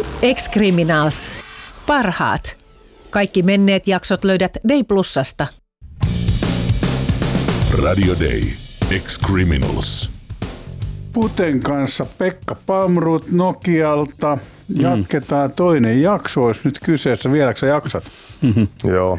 Ex-Criminals. Parhaat. Kaikki menneet jaksot löydät Day Plusasta. Radio Day. Ex-Criminals. Puten kanssa Pekka Palmroth Nokialta. Jatketaan toinen jakso, olisi nyt kyseessä. Vieläkö sä jaksat? Joo.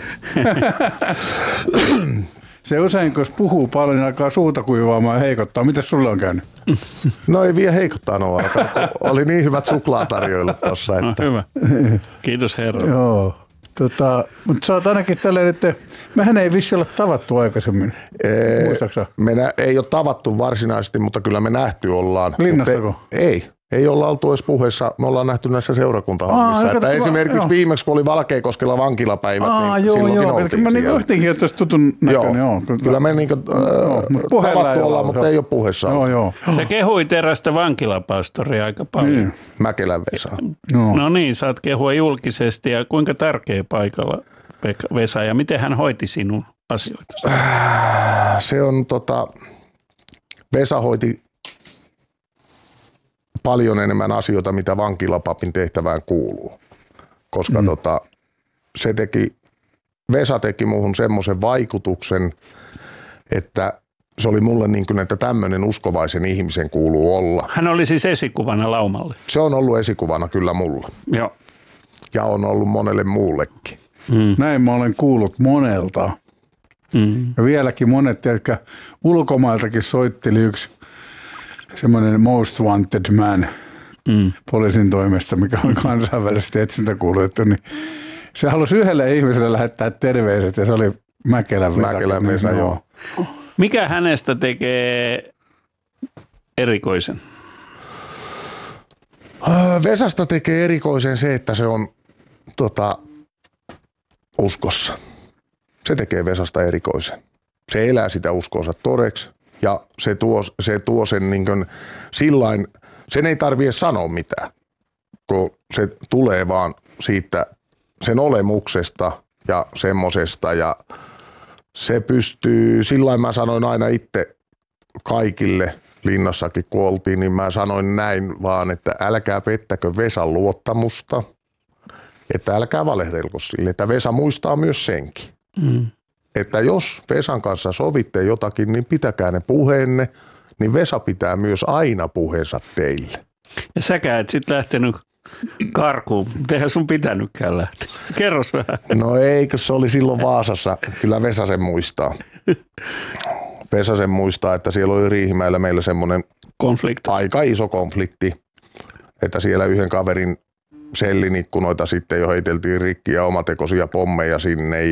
Se usein, kun puhuu paljon, niin alkaa suuta kuivaamaan ja heikottaa. Mitäs sulle on käynyt? No ei vielä heikottaa oli niin hyvät suklaatarjoilut tuossa. Että... No, hyvä. Kiitos herra. Joo. Mutta sä oot ainakin tälleen, että mehän ei vissi olla tavattu aikaisemmin. Muistaaksä? Me ei ole tavattu varsinaisesti, mutta kyllä me nähty ollaan. Linnastako? Ei olla oltu edes puheessa. Me ollaan nähty näissä seurakuntahommissa. Esimerkiksi viimeksi, kun oli Valkeakoskella vankilapäivät, niin silloinkin oltiin siellä. Mä yhtäkin, että olisi tutun näköinen. Joo. Kyllä me tavattu ollaan, mutta ei ole puheessa. Joo. Se kehui terästä vankilapastoria aika paljon. Mäkelän Vesa. No niin, saat kehua julkisesti. Ja kuinka tärkeä paikalla Vesa ja miten hän hoiti sinun asioita? Se on Vesa hoiti paljon enemmän asioita, mitä vankilapapin tehtävään kuuluu. Koska Vesa teki muuhun semmoisen vaikutuksen, että se oli mulle niin kuin, että tämmöinen uskovaisen ihmisen kuuluu olla. Hän oli siis esikuvana Laumalle. Se on ollut esikuvana kyllä mulle. Joo. Ja on ollut monelle muullekin. Näin mä olen kuullut monelta. Ja vieläkin monet, jotka ulkomailtakin soitteli yksi semmoinen most wanted man poliisin toimesta, mikä on kansainvälisesti etsintäkuulutettu, niin se halusi yhdelle ihmiselle lähettää terveiset ja se oli Mäkelän Vesa. Mäkelän Vesa, joo. Mikä hänestä tekee erikoisen? Vesasta tekee erikoisen se, että se on uskossa. Se tekee Vesasta erikoisen. Se elää sitä uskonsa todeksi. Ja se tuo sen niin kuin sillain, sen ei tarvitse sanoa mitään, kun se tulee vaan siitä sen olemuksesta ja semmosesta. Ja se pystyy, sillain mä sanoin aina itse kaikille linnassakin kun oltiin, niin mä sanoin näin vaan, että älkää pettäkö Vesan luottamusta, että älkää valehdelko sille, että Vesa muistaa myös senkin. Että jos Vesan kanssa sovitte jotakin, niin pitäkää ne puheenne, niin Vesa pitää myös aina puheensa teille. Ja säkään et sit lähtenyt karkuun, eihän sun pitänytkään lähteä. Kerros vähän. No eikö se oli silloin Vaasassa, kyllä Vesa sen muistaa. Vesa sen muistaa, että siellä oli Riihimäellä meillä semmoinen aika iso konflikti, että siellä yhden kaverin sellin ikkunoita sitten jo heiteltiin rikki ja omatekoisia pommeja sinne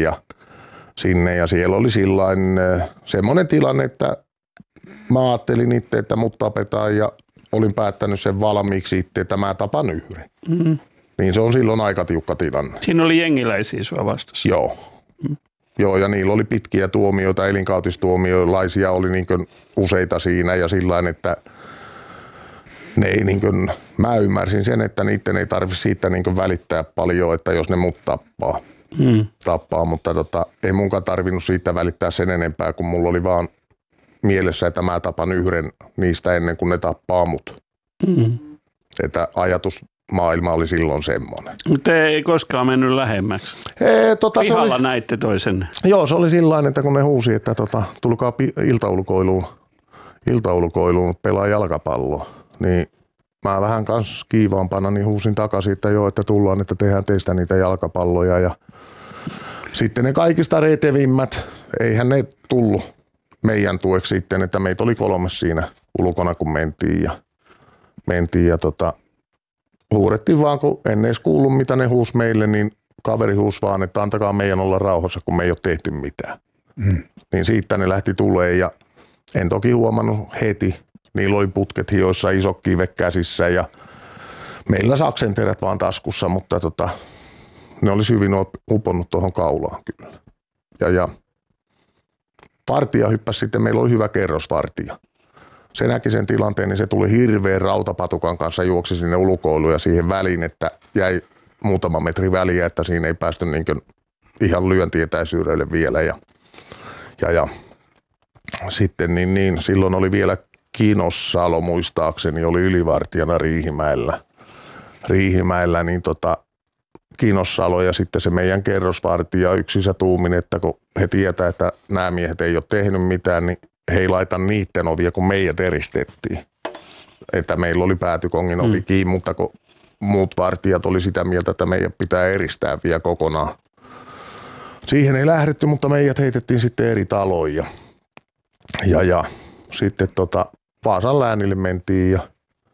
ja siellä oli sillain semmoinen tilanne, että mä ajattelin itse, että mut tapetaan ja olin päättänyt sen valmiiksi itse, että mä tapan yhden. Niin se on silloin aika tiukka tilanne. Siinä oli jengiläisiä sua vastassa. Joo. Joo, ja niillä oli pitkiä tuomioita, elinkautistuomiolaisia oli niin kuin useita siinä ja sillain, että ne ei niin kuin, mä ymmärsin sen, että niiden ei tarvitse siitä niin kuin välittää paljon, että jos ne mut tappaa, mutta ei munkaan tarvinnut siitä välittää sen enempää, kun mulla oli vaan mielessä, että mä tapan yhden niistä ennen kuin ne tappaa mut. Että ajatusmaailma oli silloin semmoinen. Mutta ei koskaan mennyt lähemmäksi. Pihalla näitte toisen. Joo, se oli sillain, että kun ne huusi, että tulkaa iltaulkoiluun pelaa jalkapalloa, niin mä vähän kans kiivaampana niin huusin takaisin, että joo, että tullaan, että tehdään teistä niitä jalkapalloja ja sitten ne kaikista retevimmät, eihän ne tullut meidän tueksi sitten, että meitä oli 3 siinä ulkona kun mentiin ja huudettiin vaan, kun en edes kuullut mitä ne huusi meille, niin kaveri huusi vaan, että antakaa meidän olla rauhassa, kun me ei ole tehty mitään. Niin siitä ne lähti tulee ja en toki huomannut heti. Niillä oli putket hioissa, isot kivet käsissä ja meillä saksenterät vaan taskussa, mutta ne olisi hyvin uponnut tuohon kaulaan kyllä. Ja vartija hyppäsi sitten, meillä oli hyvä kerrosvartija. Se näki sen tilanteen, niin se tuli hirveän rautapatukan kanssa, juoksi sinne ulkoiluun ja siihen väliin, että jäi muutama metri väliä, että siinä ei päästy niin kuin ihan lyöntietäisyydelle vielä. Ja sitten niin silloin oli vielä Kinossalo muistaakseni, oli ylivartijana Riihimäellä. Riihimäellä, niin Kinossalo ja sitten se meidän kerrosvartija yksissä tuumin, että kun he tietää, että nämä miehet ei ole tehnyt mitään, niin he ei laita niiden ovia, kun meidät eristettiin. Että meillä oli päätykongin ovi kiinni, mutta kun muut vartijat oli sitä mieltä, että meidän pitää eristää vielä kokonaan. Siihen ei lähdetty, mutta meidät heitettiin sitten eri taloon ja sitten Vaasan läänille mentiin ja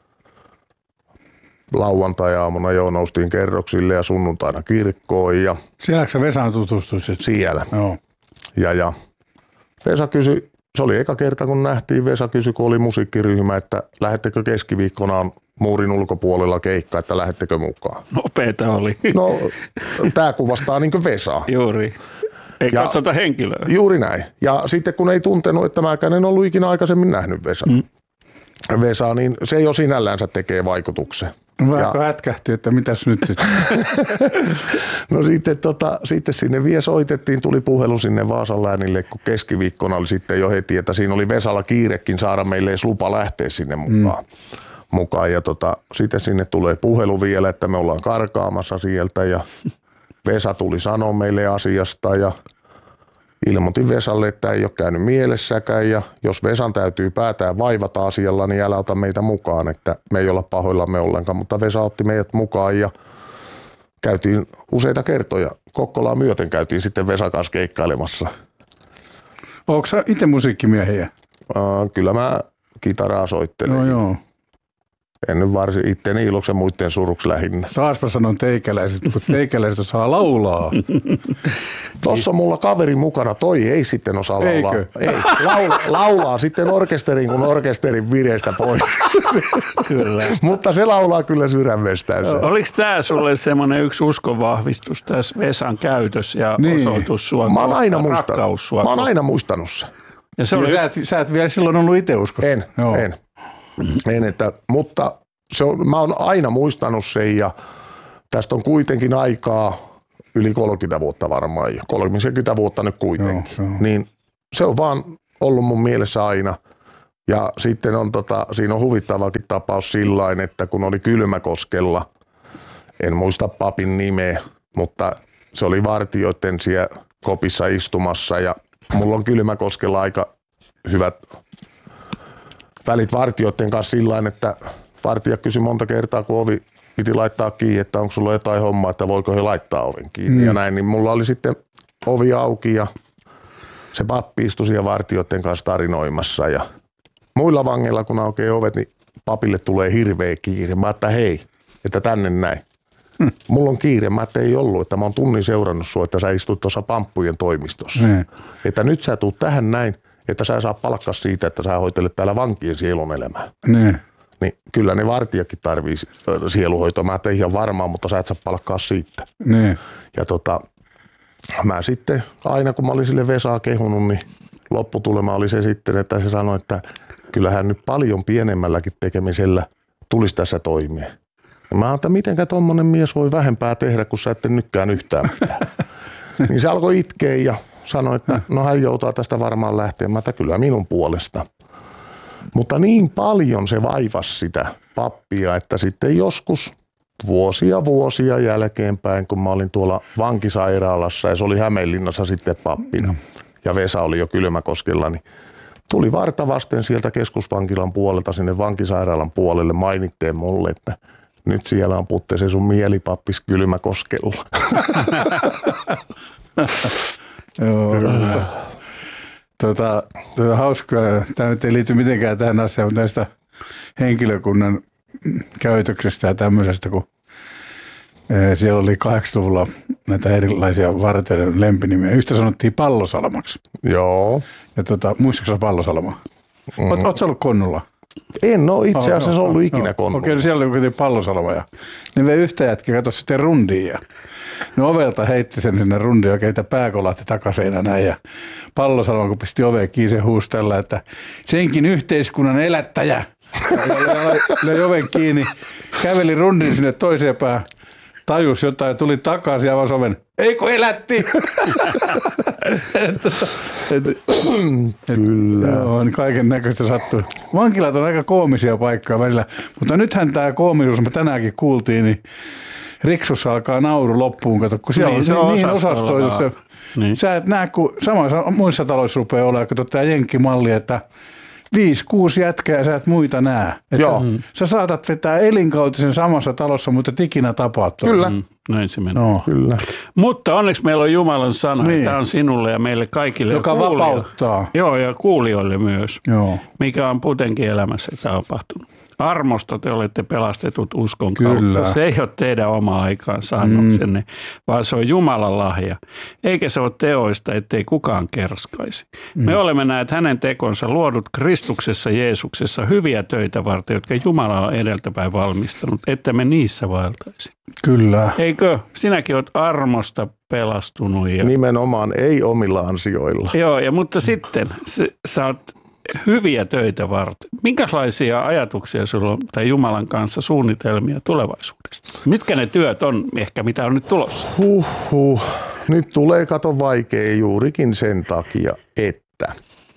lauantai-aamuna jo noustiin kerroksille ja sunnuntaina kirkkoon. Ja sielläkö sä Vesaan tutustuisit? Siellä. Joo. Ja Vesa kysyi, se oli eka kerta kun nähtiin, Vesa kysyi, kun oli musiikkiryhmä, että lähettekö keskiviikkona muurin ulkopuolella keikka, että lähettekö mukaan. Nopeeta oli. No, tää kuvastaa niin kuin Vesaa. Juuri. Ei katsota henkilöä. Juuri näin. Ja sitten kun ei tuntenut, että mäkään en ollut ikinä aikaisemmin nähnyt Vesaa, niin se jo sinällänsä tekee vaikutuksen. Vähän hätkähti, että mitäs nyt sitten? No sitten sinne vielä soitettiin, tuli puhelu sinne Vaasan läänille, kun keskiviikkona oli sitten jo heti, että siinä oli Vesalla kiirekin saada meille edes lupa lähteä sinne mukaan. Ja sitten sinne tulee puhelu vielä, että me ollaan karkaamassa sieltä ja Vesa tuli sanoa meille asiasta ja ilmoitin Vesalle, että ei ole käynyt mielessäkään ja jos Vesan täytyy päätään vaivata asialla, niin älä ota meitä mukaan, että me ei olla pahoillamme ollenkaan, mutta Vesa otti meidät mukaan ja käytiin useita kertoja. Kokkolaa myöten käytiin sitten Vesan kanssa keikkailemassa. Oletko sä itse musiikkimiehiä? Kyllä mä kitaraa soittelen. No joo. En nyt varsin itteni iloksen muiden suruksi lähinnä. Taaspa sanon teikäläiset, kun teikäläiset osaa laulaa. Tossa on mulla kaveri mukana, toi ei sitten osaa laulaa. Eikö? Ei, laulaa sitten orkesterin kun orkesterin vireestä pois. Kyllä. Mutta se laulaa kyllä sydämestään. Oliko tämä sulle semmoinen yksi uskonvahvistus tässä Vesan käytös ja osoitus sua Mä oon aina muistanut sen. Ja se oli... Sä et vielä silloin ollut itse uskossa. En, mutta mä oon aina muistanut sen ja tästä on kuitenkin aikaa yli 30 vuotta varmaan ja 30 vuotta nyt kuitenkin. Joo. Niin se on vaan ollut mun mielessä aina. Ja sitten on siinä on huvittavakin tapaus sillain, että kun oli Kylmäkoskella, en muista papin nimeä, mutta se oli vartijoiden siellä kopissa istumassa ja mulla on Kylmäkoskella aika hyvät välit vartijoiden kanssa sillain, että vartija kysyi monta kertaa, kun ovi piti laittaa kiinni, että onko sulla jotain hommaa, että voiko he laittaa oven kiinni ja näin, niin mulla oli sitten ovi auki ja se pappi istui siellä vartijoiden kanssa tarinoimassa ja muilla vangeilla, kun aukeaa ovet, niin papille tulee hirveä kiire. Mä että hei, että tänne näin. Mulla on kiire, mä että ei ollut, että mä oon tunnin seurannut sua, että sä istut tuossa pamppujen toimistossa. Että nyt sä tuut tähän näin, että sä saa palkkaa siitä, että sä hoitelet täällä vankien sielun elämää. Niin kyllä ne vartijakin tarvii sieluhoitoa. Mä et ihan varmaan, mutta sä et saa palkkaa siitä. Ja mä sitten aina kun mä olin sille Vesaa kehunut, niin lopputulema oli se sitten, että se sanoi, että kyllähän nyt paljon pienemmälläkin tekemisellä tulisi tässä toimia. Ja mä että mitenkä tommonen mies voi vähempää tehdä, kun sä ette nytkään yhtään mitään. Niin se alkoi itkeä ja sanoi, että no hän joutaa tästä varmaan lähteä. Mä että kyllä minun puolesta. Mutta niin paljon se vaivasi sitä pappia, että sitten joskus vuosia jälkeenpäin, kun mä olin tuolla vankisairaalassa ja se oli Hämeenlinnassa sitten pappina ja Vesa oli jo Kylmäkoskella, niin tuli varta vasten sieltä keskusvankilan puolelta sinne vankisairaalan puolelle mainitteen mulle, että nyt siellä on putte se sun mielipappis Kylmäkoskella. Joo. Hauskaa. Tämä nyt ei liity mitenkään tähän asiaan, mutta näistä henkilökunnan käytöksestä ja tämmöisestä, kun siellä oli 80-luvulla näitä erilaisia vartijoiden lempinimiä. Yhtä sanottiin Pallosalmaksi. Joo. Ja muistatko sä Pallosalmaa? Ootko ollut Konnulla? En ole itse asiassa ollut ikinä Konnulla. Okei, siellä oli Pallosalma ja ne vei yhtä jätkiä, katso sitten rundiin ja ne ovelta heitti sen sinne rundiin oikein, että pää kolahti takaseinä näin ja Pallosalma, kun pisti oveen kiinni, se huusi tällä, että senkin yhteiskunnan elättäjä. Löi oven kiinni, käveli rundin sinne toiseen päähän. tajus jotain ja tuli takaisin ja avasi oven. Eikö elätti? Kyllä. Joo, niin kaiken näköistä sattuu. Vankilat on aika koomisia paikkoja välillä, mutta nythän tämä koomisuus, me tänäänkin kuultiin, niin Riksussa alkaa nauru loppuun, kato, kun siellä niin, on niin osastoitu. Niin. Sä et näe, kun samassa muissa taloissa rupeaa olemaan, kun tämä jenkkimalli, että 5-6 jätkää sä et muita näe. Sä saatat vetää elinkautisen samassa talossa, mutta et ikinä tapaat. Kyllä. Näin se menee. No. Kyllä. Mutta onneksi meillä on Jumalan sana. Niin. Tämä on sinulle ja meille kaikille. Joka vapauttaa. Joo, ja kuulijoille myös. Joo. Mikä on Putenkin elämässä tapahtunut. Armosta te olette pelastetut uskon kautta. Se ei ole teidän oma aikaansaannoksenne, vaan se on Jumalan lahja. Eikä se ole teoista, ettei kukaan kerskaisi. Me olemme näet hänen tekonsa luodut Kristuksessa Jeesuksessa hyviä töitä varten, jotka Jumala on edeltäpäin valmistanut, että me niissä vaeltaisi. Kyllä. Eikö? Sinäkin olet armosta pelastunut. Ja... Nimenomaan ei omilla ansioilla. Joo, mutta sitten sä oot hyviä töitä varten. Minkälaisia ajatuksia sulla on tai Jumalan kanssa suunnitelmia tulevaisuudesta? Mitkä ne työt on ehkä, mitä on nyt tulossa? Nyt tulee kato vaikea juurikin sen takia, että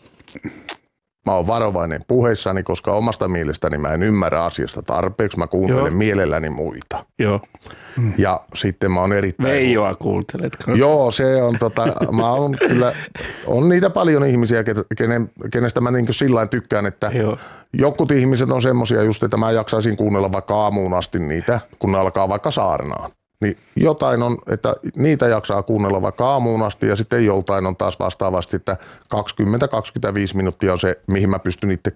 mä oon varovainen puheissani, koska omasta mielestäni mä en ymmärrä asiasta tarpeeksi. Mä kuuntelen mielelläni muita. Joo. Ja sitten mä oon erittäin... Veijoa kuunteletko? Joo, se on mä oon kyllä... On niitä paljon ihmisiä, kenestä mä niin sillain tykkään, että jokut ihmiset on semmosia just, että mä jaksaisin kuunnella vaikka aamuun asti niitä, kun ne alkaa vaikka saarnaan. Niin jotain on, että niitä jaksaa kuunnella vaikka aamuun asti ja sitten joltain on taas vastaavasti, että 20-25 minuuttia on se, mihin mä pystyn itse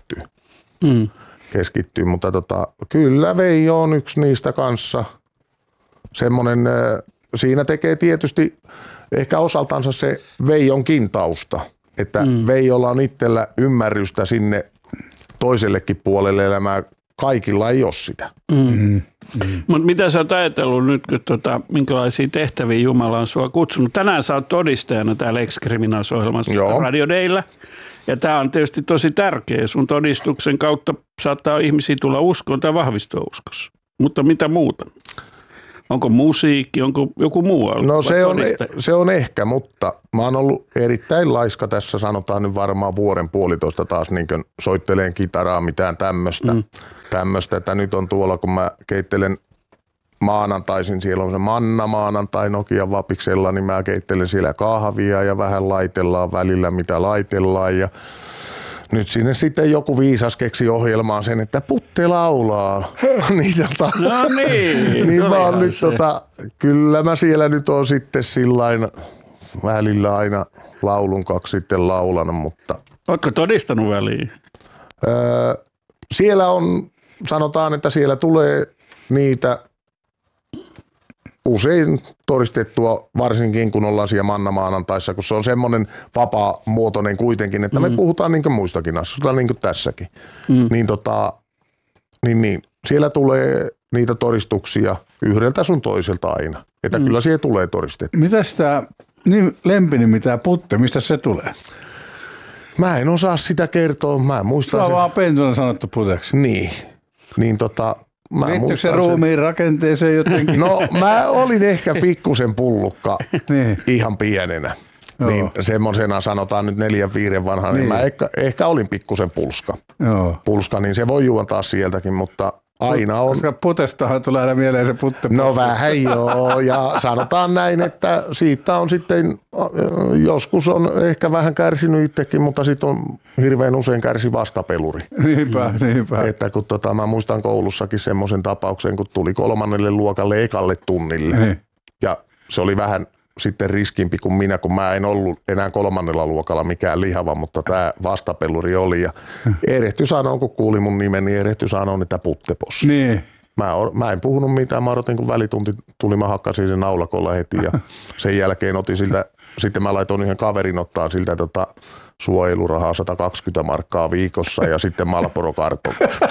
keskittyä. Mutta kyllä Veijo on yksi niistä kanssa. Semmoinen, siinä tekee tietysti ehkä osaltansa se Veijonkin tausta, että Veijolla on itsellä ymmärrystä sinne toisellekin puolelle elämää. Kaikilla ei ole sitä. Mutta mitä sä oot ajatellut nyt, kun minkälaisia tehtäviä Jumala on sua kutsunut? Tänään sä oot todistajana täällä Ex Criminals-ohjelmassa Radio Dayllä. Ja tämä on tietysti tosi tärkeä. Sun todistuksen kautta saattaa ihmisiä tulla uskoon tai vahvistua uskossa. Mutta mitä muuta? Onko musiikki, onko joku muu? No se on ehkä, mutta mä oon ollut erittäin laiska tässä, sanotaan nyt varmaan vuoden puolitoista taas niin kuin soitteleen kitaraa, mitään tämmöistä, että nyt on tuolla, kun mä keittelen maanantaisin, siellä on se Manna maanantai Nokian Vapiksella, niin mä keittelen siellä kahvia ja vähän laitellaan välillä, mitä laitellaan ja nyt sinne sitten joku viisas keksi ohjelmaan sen, että Putte laulaa. No niin. Niin mä oon nyt kyllä mä siellä nyt oon sitten sillain välillä aina laulun kaksi sitten laulanut, mutta... Ootko todistanut väliin? Siellä on, sanotaan, että siellä tulee niitä usein todistettua, varsinkin kun ollaan siellä Manna-maanantaissa, kun se on semmoinen vapaa-muotoinen kuitenkin, että me puhutaan niin kuin muistakin asioista, niin kuin tässäkin. Niin, siellä tulee niitä todistuksia yhdeltä sun toiselta aina. Että kyllä siihen tulee todistettua. Mitäs tämä niin lempinimi, tämä Putte, mistä se tulee? Mä en osaa sitä kertoa, mä muistan sen. Se on vaan pentuna sanottu Puteksi. Niin liittyykö se ruumiin rakenteeseen jotenkin? No mä olin ehkä pikkusen pullukka ihan pienenä. Niin semmosena sanotaan nyt 4-5 vanhana, niin mä ehkä olin pikkusen pulska, niin se voi juontaa sieltäkin, mutta aina on. Koska Putestahan tulee aina mieleen se Putte. No vähän joo, ja sanotaan näin, että siitä on sitten, joskus on ehkä vähän kärsinyt itsekin, mutta sitten on hirveän usein kärsi vastapeluri. Niinpä. Että kun mä muistan koulussakin semmoisen tapauksen, kun tuli 3. luokalle ekalle tunnille, ja se oli vähän sitten riskimpi kuin minä, kun mä en ollut enää 3. luokalla mikään lihava, mutta tämä vastapeluri oli. Ja erehty sanoa, kun kuuli mun nimen, niin erehty sanoa, että Puttepossi. Niin. Mä en puhunut mitään, mä odotin, kun välitunti tuli, mä hakkasin sen naulakolla heti ja sen jälkeen otin siltä, sitten mä laitoin yhden kaverin ottaa siltä suojelurahaa 120 markkaa viikossa ja sitten Marlboro-karton.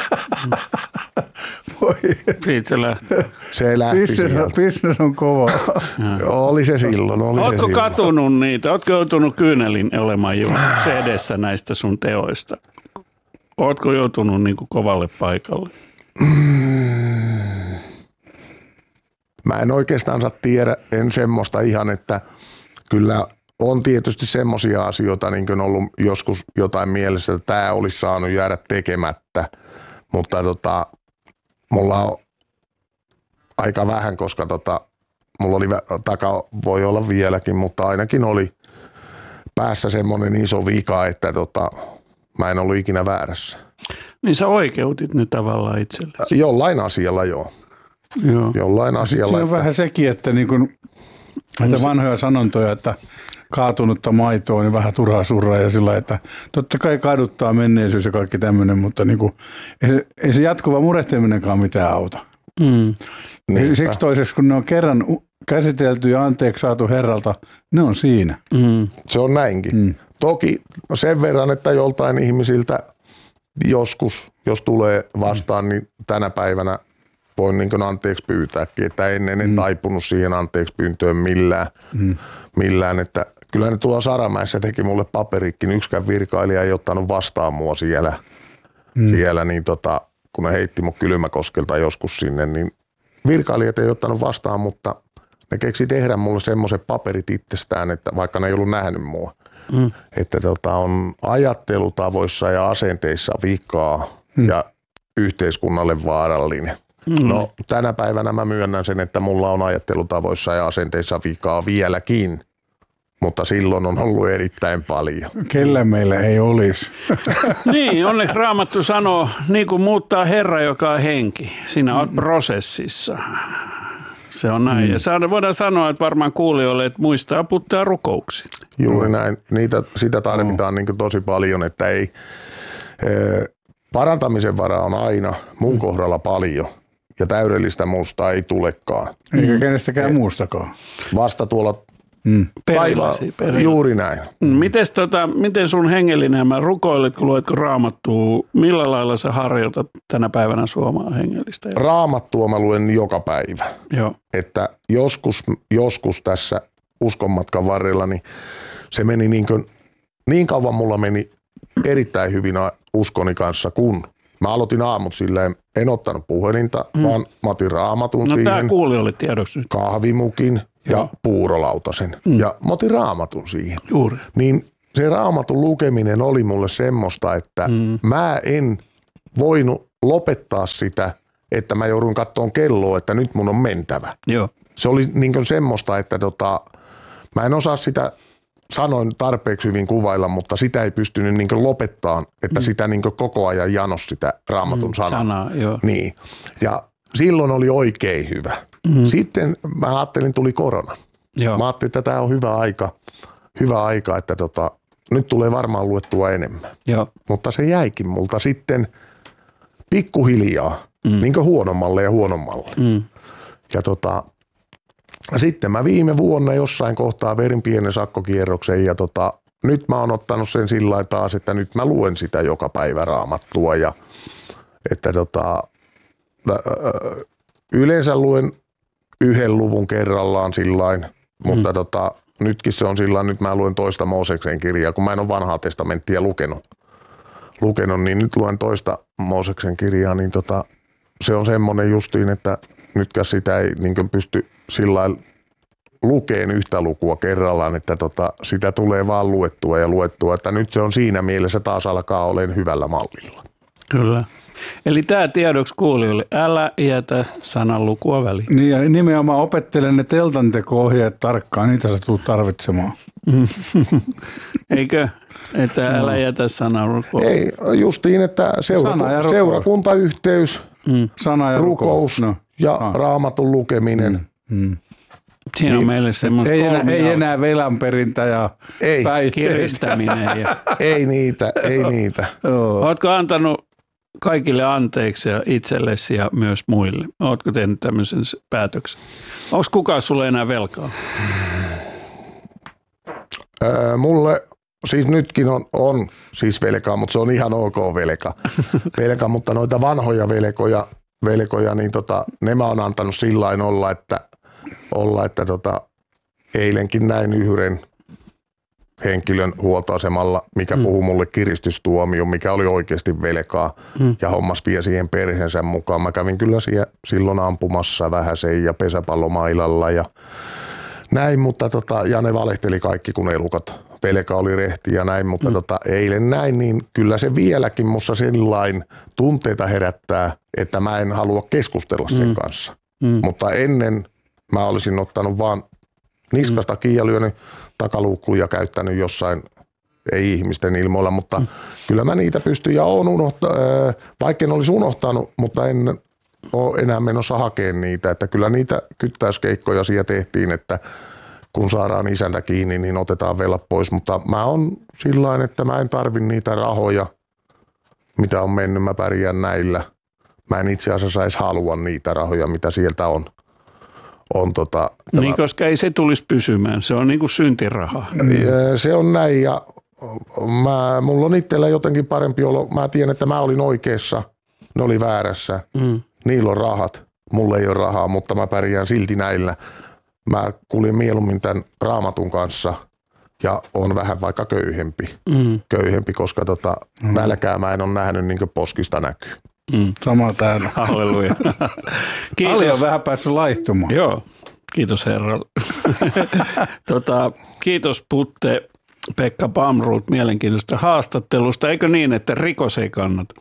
Se lähti Business on kova. Oli se silloin. Ootko katunut niitä? Ootko joutunut kyynelin olemaan jo edessä näistä sun teoista? Ootko joutunut niin kuin kovalle paikalle? mä en oikeastaan tiedä, en semmoista ihan, että kyllä on tietysti semmoisia asioita niin kuin ollut joskus jotain mielessä, että tämä olisi saanut jäädä tekemättä, mutta mulla on aika vähän, koska mulla oli voi olla vieläkin, mutta ainakin oli päässä semmoinen iso vika, että mä en ollut ikinä väärässä. Niin sä oikeutit ne tavallaan itsellesi. Jollain asialla joo. Jollain asialla. Se on vähän sekin, että niin kun, näitä vanhoja sanontoja, että kaatunutta maitoa, niin vähän turhaa surraa ja sillä, että totta kai kaduttaa menneisyys ja kaikki tämmöinen, mutta niin kuin, ei se jatkuva murehtiminenkaan mitään auta. Siksi toiseksi, kun ne on kerran käsitelty ja anteeksi saatu Herralta, ne on siinä. Se on näinkin. Toki sen verran, että joltain ihmisiltä joskus, jos tulee vastaan, niin tänä päivänä voin niin kuin anteeksi pyytääkin, että en taipunut siihen anteeksi pyyntöön millään, että kyllä ne tuolla Saramäessä teki mulle paperikin, yksikään virkailija ei ottanut vastaan mua siellä niin kun ne heitti mut Kylmäkoskelta joskus sinne, niin virkailijat ei ottanut vastaan, mutta ne keksi tehdä mulle semmoiset paperit itsestään, että vaikka ne ei ollut nähnyt mua, että on ajattelutavoissa ja asenteissa vikaa ja yhteiskunnalle vaarallinen. No tänä päivänä mä myönnän sen, että mulla on ajattelutavoissa ja asenteissa vikaa vieläkin, mutta silloin on ollut erittäin paljon. Kellä meillä ei olisi. Niin, onneksi Raamattu sanoo, niin kuin muuttaa Herra, joka on henki. Sinä olet prosessissa. Se on näin. Ja voidaan sanoa, että varmaan kuulijoille, että muistaa puttaa rukouksia. Juuri näin. Sitä tarvitaan niin kuin tosi paljon, että ei parantamisen varaa on aina mun kohdalla paljon. Ja täydellistä muusta ei tulekaan. Eikä kenestäkään muustakaan. Vasta tuolla perillä. Juuri näin. Miten sun hengellinen elämä, rukoiletko, luetko Raamattua, millä lailla sä harjoitat tänä päivänä suomaa hengellistä? Raamattua mä luen joka päivä. Joo. Että joskus tässä uskonmatkan varrella, niin se meni niin kauan mulla meni erittäin hyvin uskoni kanssa, kun mä aloitin aamut silleen, en ottanut puhelinta, vaan mä otin Raamatun siihen. No tää kuulijoille tiedoksi nyt. Kahvimukin ja puurolautasen. Ja mä otin Raamatun siihen. Juuri. Niin se Raamatun lukeminen oli mulle semmoista, että mä en voinut lopettaa sitä, että mä joudun kattoon kelloa, että nyt mun on mentävä. Joo. Se oli niin kuin semmoista, että mä en osaa sitä sanoin tarpeeksi hyvin kuvailla, mutta sitä ei pystynyt niin kuin lopettaa, että sitä niin kuin koko ajan janos sitä Raamatun sanaa. Niin. Ja silloin oli oikein hyvä. Sitten mä ajattelin, tuli korona. Joo. Mä ajattelin, että tämä on hyvä aika, että nyt tulee varmaan luettua enemmän. Joo. Mutta se jäikin multa sitten pikkuhiljaa, niin kuin huonommalle ja huonommalle. Ja sitten mä viime vuonna jossain kohtaa verin pienen sakkokierroksen ja nyt mä oon ottanut sen sillä lailla taas, että nyt mä luen sitä joka päivä Raamattua ja että yleensä luen 1 luvun kerrallaan sillain, mutta nytkin se on sillain, nyt mä luen 2 Mooseksen kirjaa, kun mä en ole vanhaa testamenttia lukenut, niin nyt luen 2 Mooseksen kirjaa, niin se on semmoinen justiin, että nytkään sitä ei niin pysty sillain lukeen yhtä lukua kerrallaan, että sitä tulee vaan luettua, että nyt se on siinä mielessä taas alkaa olemaan hyvällä mallilla. Kyllä. Eli tämä tiedoksi kuulijoille, älä jätä sanan lukua väliin. Niin ja nimenomaan opettelen ne teltanteko-ohjeet tarkkaan, niitä sä tulet tarvitsemaan. Eikö? Että älä jätä sanan lukua. Ei, justiin, että seurakuntayhteys, rukous ja Raamatun lukeminen. Siinä on meille semmoista ei enää velanperintä ja kiristäminen. Ei niitä. Ootko antanut kaikille anteeksi ja itsellesi ja myös muille? Ootko tehnyt tämmöisen päätöksen? Onko kukaan sulle enää velkaa? Mulle siis nytkin on siis velkaa, mutta se on ihan ok velka, mutta noita vanhoja velkoja niin ne mä oon antanut sillain olla, että eilenkin näin yhden henkilön huoltoasemalla, mikä puhui mulle kiristystuomio, mikä oli oikeasti velkaa ja hommas vie siihen perheensä mukaan. Mä kävin kyllä silloin ampumassa vähäsen ja pesäpallomailalla ja näin, mutta ja ne valehteli kaikki kun elukat. Velka oli rehti ja näin, mutta eilen näin, niin kyllä se vieläkin musta sellainen tunteita herättää, että mä en halua keskustella sen kanssa. Mutta ennen mä olisin ottanut vaan niskasta kiinni ja lyönyt takaluukkuun ja käyttänyt jossain, ei ihmisten ilmoilla, mutta kyllä mä niitä pystyn ja oon vaikka en olisi unohtanut, mutta en ole enää menossa hakemaan niitä, että kyllä niitä kyttäyskeikkoja siellä tehtiin, että kun saadaan isäntä kiinni, niin otetaan velat pois, mutta mä oon sillain, että mä en tarvi niitä rahoja, mitä on mennyt, mä pärjään näillä. Mä en itse asiassa edes halua niitä rahoja, mitä sieltä on. Niin, koska ei se tulisi pysymään, se on niin kuin syntiraha. Se on näin ja mulla on itsellä jotenkin parempi olo. Mä tiedän, että mä olin oikeassa, ne oli väärässä. Niillä on rahat, mulla ei ole rahaa, mutta mä pärjään silti näillä. Mä kuljen mieluummin tämän Raamatun kanssa ja on vähän vaikka köyhempi koska nälkää mä en ole nähnyt niin kuin poskista näkyy. Sama täällä. Halleluja. Ali on vähän päässyt laihtumaan. Joo, kiitos herralle. Kiitos Putte Pekka Bamruut mielenkiintoista haastattelusta. Eikö niin, että rikos ei kannata?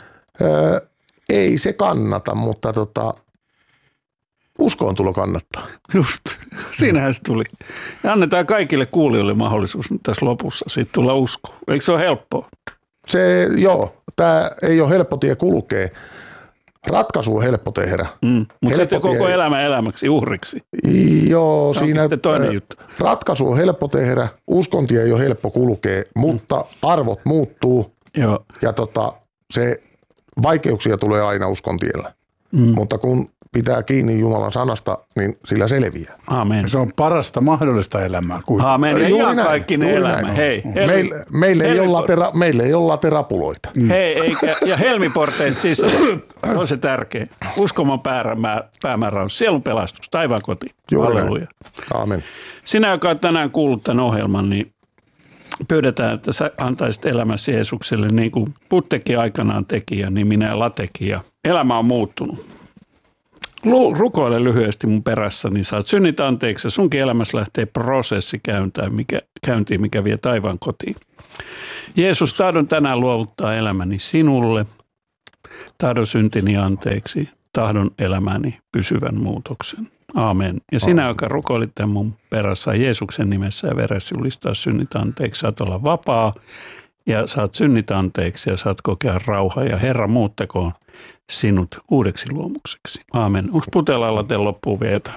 Ei se kannata, mutta uskoontulo kannattaa. Just, siinähän se tuli. Ja annetaan kaikille kuulijoille mahdollisuus nyt tässä lopussa siitä tulla uskoon. Eikö se ole helppoa? Tämä ei ole helppo tie kulkea. Ratkaisu on helppo tehdä. Mutta sitten koko elämä elämäksi, uhriksi. Joo, se siinä toinen juttu. Ratkaisu on helppo tehdä. Uskontie ei ole helppo kulkea, mutta arvot muuttuu. Joo. Ja se vaikeuksia tulee aina uskontiellä. Mutta kun pitää kiinni Jumalan sanasta, niin sillä selviää. Amen. Se on parasta mahdollista elämää. Amen. Ja ihan kaikkinen elämä. Hei, meillä ei ole laterapuloita. Hei, ja helmiporteista siis on se tärkeä. Uskoman päämäärä on sielun pelastus, taivaan koti. Halleluja. Amen. Sinä, joka olet tänään kuullut tämän ohjelman, niin pyydetään, että sä antaisit elämäsi Jeesukselle niin kuin Puttekin aikanaan teki ja niin minä Latekin. Ja elämä on muuttunut. Rukoile lyhyesti mun perässä, niin saat synnit anteeksi ja sunkin elämässä lähtee prosessi käyntiin, mikä vie taivaan kotiin. Jeesus, tahdon tänään luovuttaa elämäni sinulle, tahdon syntini anteeksi, tahdon elämäni pysyvän muutoksen. Aamen. Ja sinä, joka rukoilit tämän mun perässä Jeesuksen nimessä ja veressä julistaa synnit anteeksi, saat olla vapaa ja saat synnit anteeksi ja saat kokea rauhaa ja Herra muuttakoon sinut uudeksi luomukseksi. Aamen. Onko Putelalla teillä loppuun vielä jotain?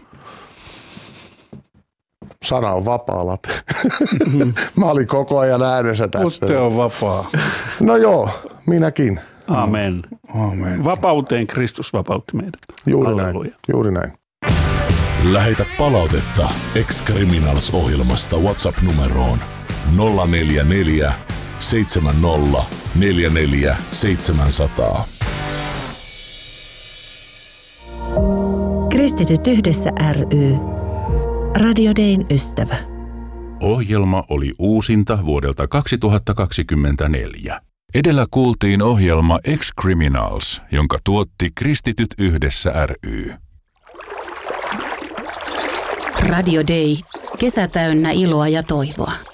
Sana on vapaa, Late. Mä olin koko ajan äänessä tässä. Putte on vapaa. No joo, minäkin. Aamen. Amen. Vapauteen Kristus vapautti meidät. Juuri näin. Lähetä palautetta Ex-Criminals-ohjelmasta WhatsApp-numeroon 044 70 44 700. Kristityt yhdessä ry. Radio Dayn ystävä. Ohjelma oli uusinta vuodelta 2024. Edellä kuultiin ohjelma Ex-Criminals, jonka tuotti Kristityt yhdessä ry. Radio Day. Kesä täynnä iloa ja toivoa.